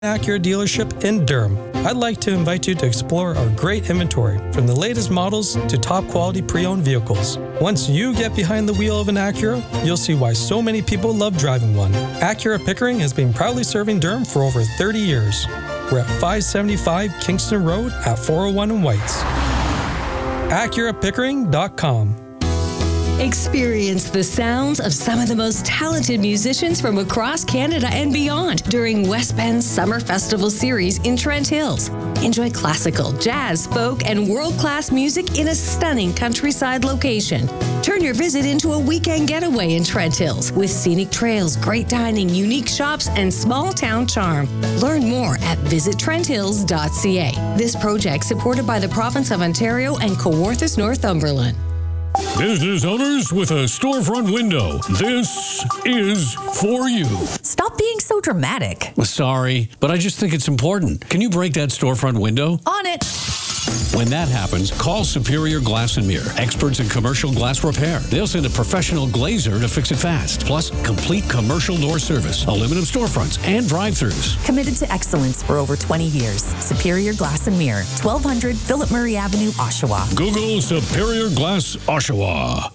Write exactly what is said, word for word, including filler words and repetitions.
Acura dealership in Durham. I'd like to invite you to explore our great inventory, from the latest models to top quality pre-owned vehicles. Once you get behind the wheel of an Acura, you'll see why so many people love driving one. Acura Pickering has been proudly serving Durham for over thirty years. We're at five seventy-five Kingston Road at four oh one in Whites. Acura Pickering dot com. Experience the sounds of some of the most talented musicians from across Canada and beyond during West Bend's Summer Festival Series in Trent Hills. Enjoy classical, jazz, folk, and world-class music in a stunning countryside location. Turn your visit into a weekend getaway in Trent Hills with scenic trails, great dining, unique shops, and small-town charm. Learn more at visit trent hills dot c a. This project supported by the Province of Ontario and Kawarthas Northumberland. Business owners with a storefront window, this is for you. Stop being so dramatic. Sorry, but I just think it's important. Can you break that storefront window? On it. When that happens, call Superior Glass and Mirror, experts in commercial glass repair. They'll send a professional glazer to fix it fast. Plus, complete commercial door service, aluminum storefronts, and drive-thrus. Committed to excellence for over twenty years. Superior Glass and Mirror, twelve hundred Philip Murray Avenue, Oshawa. Google Superior Glass Oshawa.